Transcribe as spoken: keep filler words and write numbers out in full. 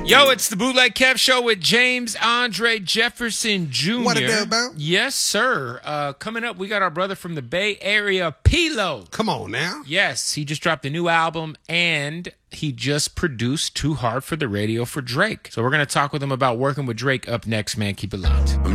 Yo, it's the Bootleg Kev Show with James Andre Jefferson Junior What it do, about? Yes, sir. Uh, coming up, we got our brother from the Bay Area, P-Lo. Come on now. Yes, he just dropped a new album, and he just produced Too Hard for the Radio for Drake. So we're going to talk with him about working with Drake up next, man. Keep it locked.